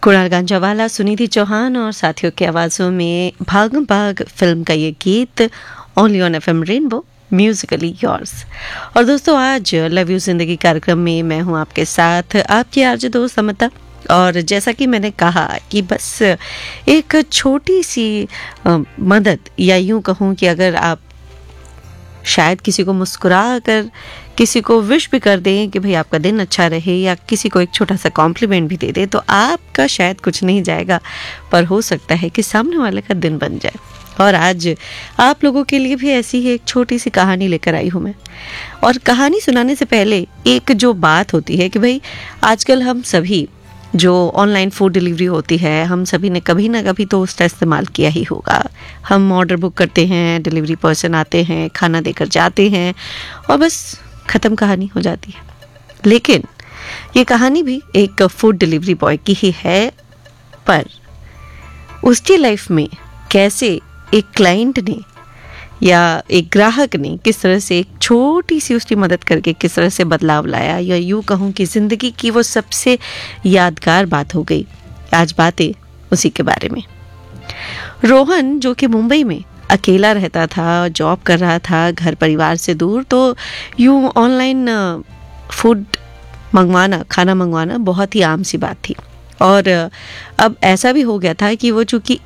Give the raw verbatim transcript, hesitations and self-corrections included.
कुणाल गांजावाला, सुनिधि चौहान और साथियों की आवाज़ों में भागम भाग फिल्म का ये गीत only on FM rainbow Musically yours. और दोस्तों, आज लव यू जिंदगी कार्यक्रम में मैं हूं आपके साथ, आपकी आरजे दोस्त अमिता। और जैसा कि मैंने कहा कि बस एक छोटी सी आ, मदद, या यूं कहूं कि अगर आप शायद किसी को मुस्कुरा कर किसी को विश भी कर दें कि भाई आपका दिन अच्छा रहे, या किसी को एक छोटा सा कॉम्प्लीमेंट भी दे दें, तो आपका शायद कुछ नहीं जाएगा, पर हो सकता है कि सामने वाले का दिन बन जाए। और आज आप लोगों के लिए भी ऐसी ही एक छोटी सी कहानी लेकर आई हूँ मैं। और कहानी सुनाने से पहले एक जो बात होती है कि भाई आजकल हम सभी, जो ऑनलाइन फूड डिलीवरी होती है, हम सभी ने कभी ना कभी तो उसका इस्तेमाल किया ही होगा। हम ऑर्डर बुक करते हैं, डिलीवरी पर्सन आते हैं, खाना देकर जाते हैं और बस ख़त्म कहानी हो जाती है। लेकिन ये कहानी भी एक फूड डिलीवरी बॉय की ही है, पर उसकी लाइफ में कैसे एक क्लाइंट ने या एक ग्राहक ने किस तरह से एक छोटी सी उसकी मदद करके किस तरह से बदलाव लाया, या यूँ कहूँ कि ज़िंदगी की वो सबसे यादगार बात हो गई। आज बातें उसी के बारे में। रोहन, जो कि मुंबई में अकेला रहता था, जॉब कर रहा था, घर परिवार से दूर, तो यूँ ऑनलाइन फूड मंगवाना, खाना मंगवाना बहुत ही आम सी बात थी। और अब ऐसा भी हो गया था कि वो चूँकि